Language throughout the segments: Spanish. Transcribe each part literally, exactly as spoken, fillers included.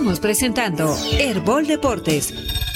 Estamos presentando Herbol Deportes.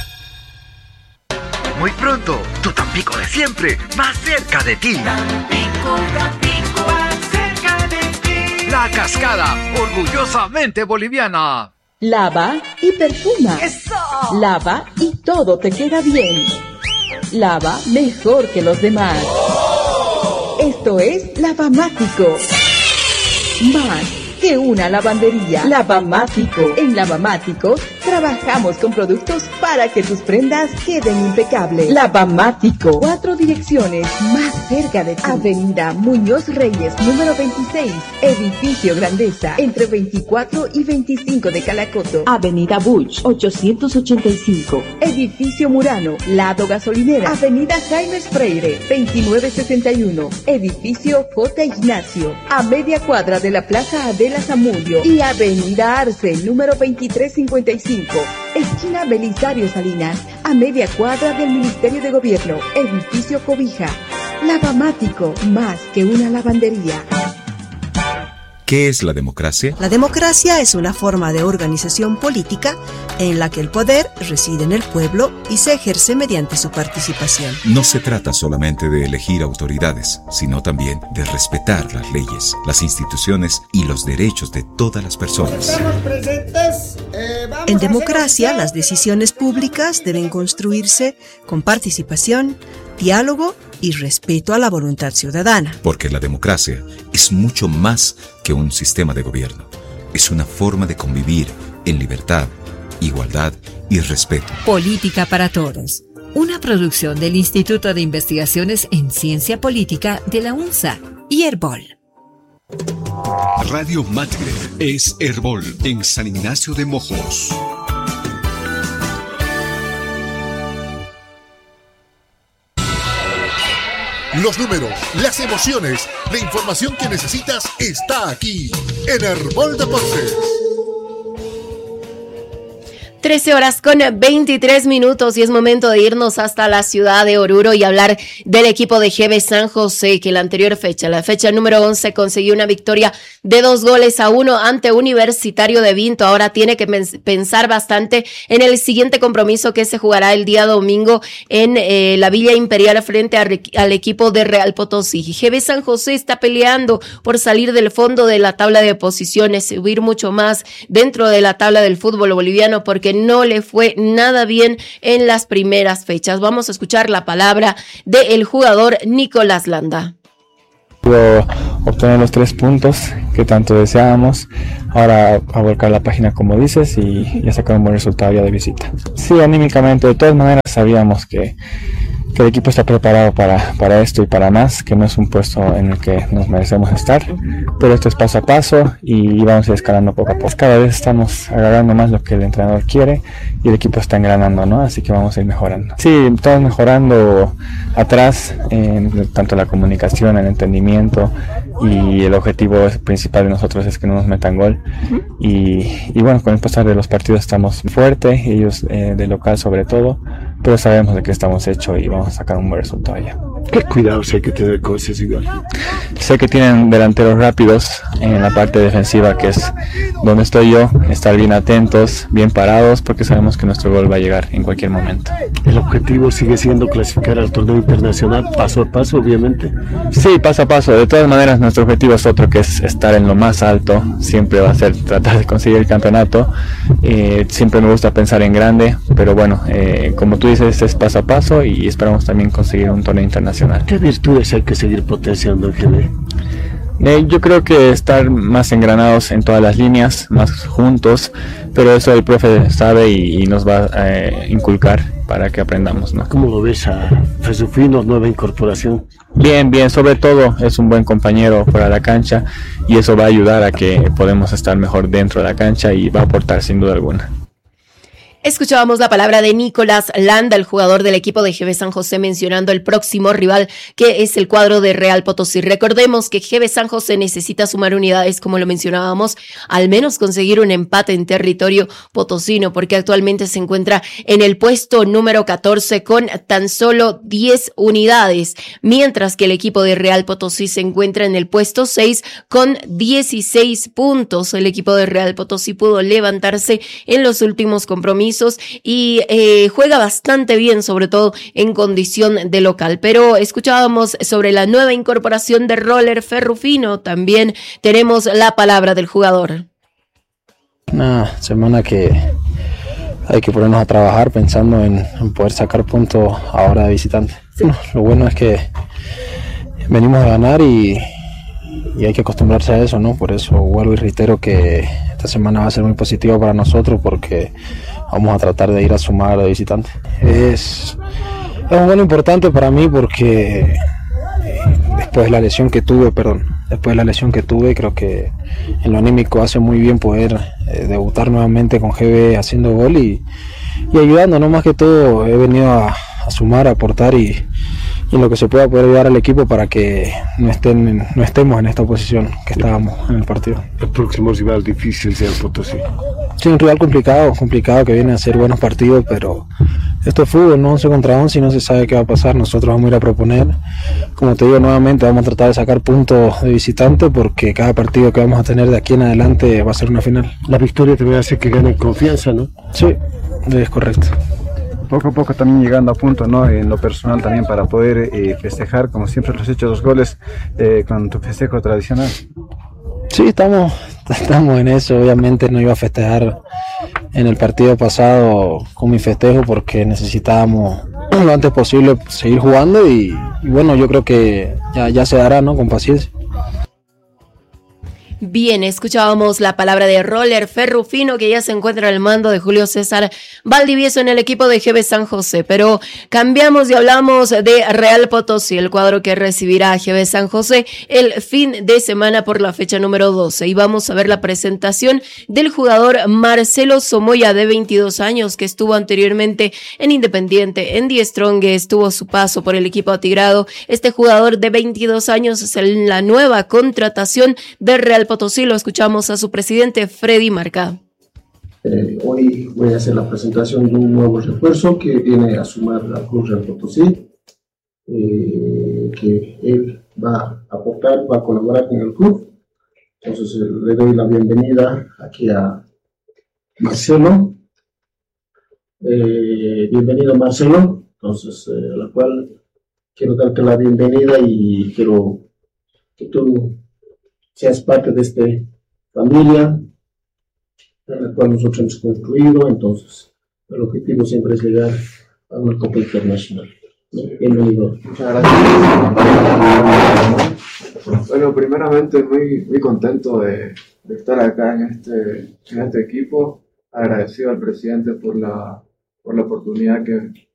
Muy pronto, tu Tampico de siempre, más cerca de ti. Tampico, Tampico, más cerca de ti. La Cascada, orgullosamente boliviana. Lava y perfuma. ¡Eso! Lava y todo te queda bien. Lava mejor que los demás. ¡Oh! Esto es Lavamático. Más que una lavandería. Lavamático. En Lavamático trabajamos con productos para que tus prendas queden impecables. Lavamático. Cuatro direcciones más cerca de ti. Avenida Muñoz Reyes, número veintiséis. Edificio Grandeza, entre veinticuatro y veinticinco de Calacoto. Avenida Buch, ochocientos ochenta y cinco. Edificio Murano, lado gasolinera. Avenida Jaime Freire, veintinueve sesenta y uno. Edificio J. Ignacio, a media cuadra de la Plaza Adela Zamudio. Y Avenida Arce, número veintitrés cincuenta y cinco. Esquina Belisario Salinas, a media cuadra del Ministerio de Gobierno. Edificio Cobija. Lavamático, más que una lavandería. ¿Qué es la democracia? La democracia es una forma de organización política en la que el poder reside en el pueblo y se ejerce mediante su participación. No se trata solamente de elegir autoridades, sino también de respetar las leyes, las instituciones y los derechos de todas las personas. ¿Estamos presentes? Eh, vamos en democracia, las decisiones públicas deben construirse con participación, diálogo y respeto a la voluntad ciudadana. Porque la democracia es mucho más que un sistema de gobierno. Es una forma de convivir en libertad, igualdad y respeto. Política para Todos. Una producción del Instituto de Investigaciones en Ciencia Política de la UNSA y Herbol. Radio Matre es Herbol en San Ignacio de Mojos. Los números, las emociones, la información que necesitas está aquí en Herbol Deportes. trece horas con veintitrés minutos y es momento de irnos hasta la ciudad de Oruro y hablar del equipo de G B San José, que la anterior fecha, la fecha número once, consiguió una victoria de dos goles a uno ante Universitario de Vinto. Ahora tiene que pensar bastante en el siguiente compromiso que se jugará el día domingo en eh, la Villa Imperial frente a, al equipo de Real Potosí. G B San José está peleando por salir del fondo de la tabla de posiciones, subir mucho más dentro de la tabla del fútbol boliviano, porque no le fue nada bien en las primeras fechas. Vamos a escuchar la palabra del jugador Nicolás Landa. Pudo obtener los tres puntos que tanto deseábamos. Ahora a volcar la página, como dices, y, y a sacar un buen resultado ya de visita. Sí, anímicamente, de todas maneras sabíamos que que el equipo está preparado para, para esto y para más, que no es un puesto en el que nos merecemos estar, pero esto es paso a paso y vamos a ir escalando poco a poco. Cada vez estamos agarrando más lo que el entrenador quiere y el equipo está engranando, ¿no? Así que vamos a ir mejorando. Sí, estamos mejorando atrás, en tanto la comunicación, el entendimiento, y el objetivo principal de nosotros es que no nos metan gol. Y, y bueno, con el pasar de los partidos estamos fuertes, ellos eh, de local sobre todo, pero sabemos de qué estamos hechos y vamos a sacar un buen resultado allá. ¿Qué cuidados hay que tener con ese igual? Sé que tienen delanteros rápidos en la parte defensiva, que es donde estoy yo, estar bien atentos, bien parados, porque sabemos que nuestro gol va a llegar en cualquier momento. ¿El objetivo sigue siendo clasificar al torneo internacional paso a paso, obviamente? Sí, paso a paso. De todas maneras, nuestro objetivo es otro, que es estar en lo más alto. Siempre va a ser tratar de conseguir el campeonato. Eh, siempre me gusta pensar en grande, pero bueno, eh, como tú dices, es paso a paso y esperamos también conseguir un torneo internacional. ¿Qué virtudes hay que seguir potenciando en G B? Eh, yo creo que estar más engranados en todas las líneas, más juntos, pero eso el profe sabe y, y nos va a eh, inculcar para que aprendamos, ¿no? ¿Cómo lo ves a Fesufino, nueva incorporación? Bien, bien, sobre todo es un buen compañero fuera de la cancha y eso va a ayudar a que podamos estar mejor dentro de la cancha y va a aportar sin duda alguna. Escuchábamos la palabra de Nicolás Landa, el jugador del equipo de G B San José, mencionando el próximo rival, que es el cuadro de Real Potosí. Recordemos que G B San José necesita sumar unidades, como lo mencionábamos, al menos conseguir un empate en territorio potosino, porque actualmente se encuentra en el puesto número catorce con tan solo diez unidades, mientras que el equipo de Real Potosí se encuentra en el puesto seis con dieciséis puntos. El equipo de Real Potosí pudo levantarse en los últimos compromisos y eh, juega bastante bien, sobre todo en condición de local. Pero escuchábamos sobre la nueva incorporación de Roller Ferrufino. También tenemos la palabra del jugador. Una semana que hay que ponernos a trabajar pensando en, en poder sacar puntos ahora de visitante. Sí. Bueno, lo bueno es que venimos a ganar y, y hay que acostumbrarse a eso, ¿no? Por eso vuelvo y reitero que esta semana va a ser muy positiva para nosotros, porque vamos a tratar de ir a sumar de visitante. Es, es un gol importante para mí porque después de la lesión que tuve, perdón, después de la lesión que tuve, creo que en lo anímico hace muy bien poder eh, debutar nuevamente con G B haciendo gol y, y ayudando, no más que todo he venido a, a sumar, a aportar y, y en lo que se pueda poder ayudar al equipo para que no estén no estemos en esta posición que estábamos en el partido. El próximo rival difícil sea el Potosí. Sí, un rival complicado, complicado que viene a hacer buenos partidos, pero esto es fútbol, no once contra once y no se sabe qué va a pasar. Nosotros vamos a ir a proponer, como te digo nuevamente, vamos a tratar de sacar puntos de visitante porque cada partido que vamos a tener de aquí en adelante va a ser una final. La victoria te va a hacer que ganen confianza, ¿no? Sí, es correcto. Poco a poco también llegando a punto, ¿no? En lo personal también para poder eh, festejar, como siempre los has hecho dos goles eh, con tu festejo tradicional. Sí, estamos, estamos en eso. Obviamente no iba a festejar en el partido pasado con mi festejo porque necesitábamos lo antes posible seguir jugando y, y bueno, yo creo que ya, ya se dará, ¿no? Con paciencia. Bien, escuchábamos la palabra de Roller Ferrufino, que ya se encuentra al mando de Julio César Valdivieso en el equipo de G B San José. Pero cambiamos y hablamos de Real Potosí, el cuadro que recibirá a G B San José el fin de semana por la fecha número doce. Y vamos a ver la presentación del jugador Marcelo Somoya, de veintidós años, que estuvo anteriormente en Independiente, en Die Strongest, tuvo su paso por el equipo atigrado. Este jugador de veintidós años es la nueva contratación de Real Potosí. Lo escuchamos a su presidente Freddy Marca. Eh, hoy voy a hacer la presentación de un nuevo refuerzo que viene a sumar al Club Real Potosí, eh, que él va a aportar, va a colaborar con el club. Entonces eh, le doy la bienvenida aquí a Marcelo. Eh, bienvenido Marcelo. Entonces eh, a la cual quiero darte la bienvenida y quiero que tú seas parte de esta familia en la cual nosotros hemos construido. Entonces el objetivo siempre es llegar a una Copa Internacional. Bienvenido. Muchas gracias. Bueno, primeramente muy, muy contento de, de estar acá en este, en este equipo, agradecido al presidente por la, por la oportunidad que,